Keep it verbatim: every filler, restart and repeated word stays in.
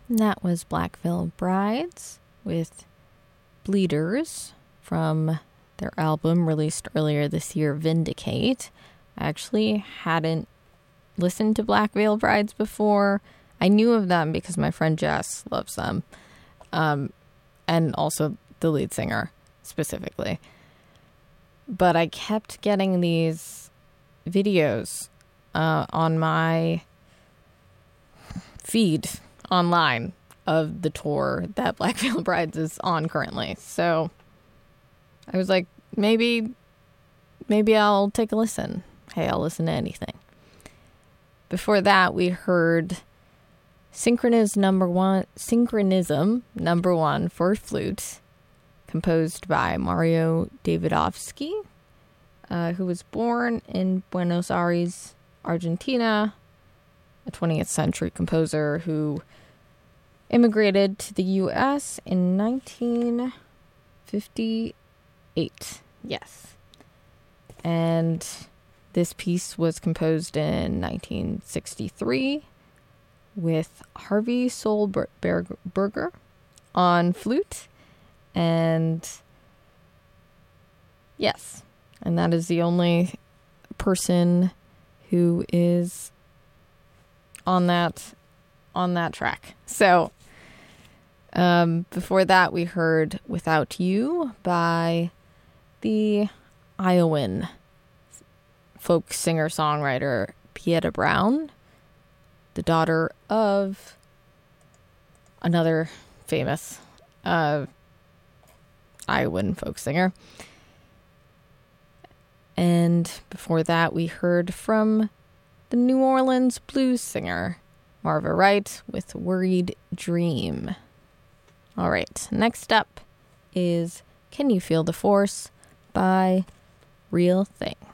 And that was Black Veil Brides with Bleeders from their album released earlier this year, Vindicate. I actually hadn't listened to Black Veil Brides before. I knew of them because my friend Jess loves them. Um, and also the lead singer specifically. But I kept getting these videos uh, on my feed online of the tour that Black Veil Brides is on currently. So I was like, maybe, maybe I'll take a listen. Hey, I'll listen to anything. Before that, we heard Synchronism number one, Synchronism number one for flute, composed by Mario Davidovsky, uh, who was born in Buenos Aires, Argentina, a twentieth century composer who immigrated to the U S in nineteen fifty-eight. Yes. And this piece was composed in nineteen sixty-three with Harvey Solberger on flute. And yes, and that is the only person who is on that on that track. So um, before that, we heard Without You by the Iowan folk singer-songwriter Pieta Brown, the daughter of another famous uh, Iowan folk singer. And before that, we heard from the New Orleans blues singer Marva Wright with Worried Dream. All right, next up is Can You Feel the Force by Real Thing.